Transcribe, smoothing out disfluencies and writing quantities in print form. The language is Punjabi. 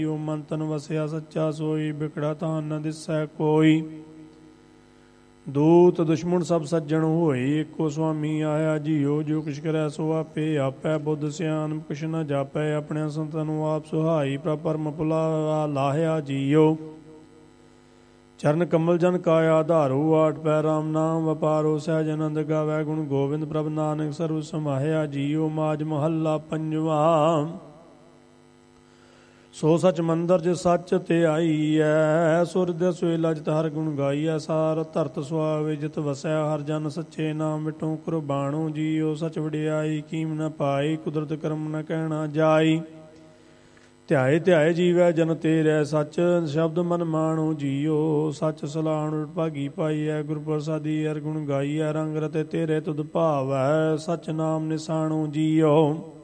ਮਨ ਤਨ ਵਸਿਆ ਸੱਚਾ ਸੋਈ, ਬਿਕੜਾ ਤਾਂ ਨ ਦਿਸੈ ਕੋਈ। ਦੂਤ ਦੁਸ਼ਮਣ ਸਭ ਸੱਜਣ ਹੋਈ, ਇੱਕੋ ਸੁਆਮੀ ਆਇਆ ਜੀਓ। ਜੋ ਕੁਛ ਕਰੈ ਸੋ ਆਪੇ ਆਪੈ, ਬੁੱਧ ਸਿਆਨ ਕੁਛ ਨ ਜਾਪੈ। ਆਪਣੇ ਸੰਤਾਂ ਨੂੰ ਆਪ ਸੁਹਾਈ, ਪ੍ਰਭ ਭਰਮ ਭੁਲਾ ਲਾਹਿਆ ਜੀਓ। ਚਰਨ ਕਮਲ ਜਨ ਕਾਇਆ ਆਧਾਰੋ, ਆਠ ਪੈ ਰਾਮ ਨਾਮ ਵਪਾਰੋ। ਸਹਿਜ ਆਨੰਦ ਗਾਵੈ ਗੁਣ ਗੋਬਿੰਦ, ਪ੍ਰਭ ਨਾਨਕ ਸਰਬ ਸਮਾਹਿਆ ਜੀਓ। ਮਾਝ ਮਹੱਲਾ ਪੰਜਵਾ। ਸੋ ਸਚ ਮੰਦਰ ਜਿ ਸੱਚ ਤੇ ਆਈਐ, ਸੁਰਦ ਸੁਏਲਾ ਜਿਤ ਹਰ ਗੁਣ ਗਾਈਐ। ਸਾਰ ਧਰਤ ਸੁਆਵੇ ਜਿਤ ਵਸੈ, ਹਰ ਜਨ ਸੱਚੇ ਨਾਮ ਵਿਟੋ ਕੁਰਬਾਣੋ ਜੀਓ। ਸਚ ਵਡਿਆਈ ਕੀਮ ਨ ਪਾਈ, ਕੁਦਰਤ ਕਰਮ ਨ ਕਹਿਣਾ ਜਾਈ। ਧਿਆਏ ਧਿਆਏ ਜੀਵੈ ਜਨ ਤੇਰੈ, ਸੱਚ ਸ਼ਬਦ ਮਨ ਮਾਣੋ ਜੀਓ। ਸੱਚ ਸਲਾਹੁਣ ਭਾਗੀ ਪਾਈਐ, ਗੁਰ ਪ੍ਰਸਾਦੀ ਹਰ ਗੁਣ ਗਾਈਐ। ਰੰਗ ਰਤੇ ਤੇਰੇ ਤੁਧ ਭਾਵੈ, ਸਚ ਨਾਮ ਨਿਸਾਣੋ ਜੀਓ।